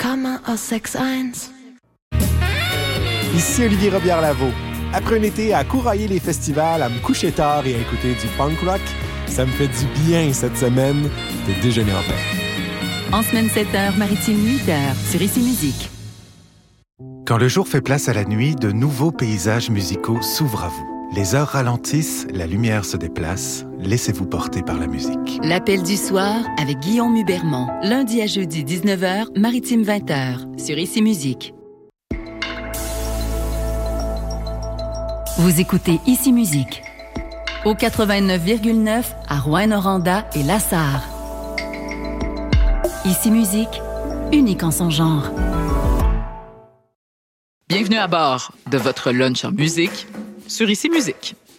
Komma aus 6-1. Ici Olivier Robillard-Lavaux. Après un été à courailler les festivals, à me coucher tard et à écouter du punk rock, ça me fait du bien cette semaine de déjeuner en paix. En semaine 7h, maritime 8h, sur Ici Musique. Quand le jour fait place à la nuit, de nouveaux paysages musicaux s'ouvrent à vous. Les heures ralentissent, la lumière se déplace. Laissez-vous porter par la musique. L'appel du soir avec Guillaume Hubermont. Lundi à jeudi 19h, maritime 20h, sur Ici Musique. Vous écoutez Ici Musique. Au 89,9 à Rouyn-Noranda et Lassar. Ici Musique, unique en son genre. Bienvenue à bord de votre lunch en musique sur Ici Musique.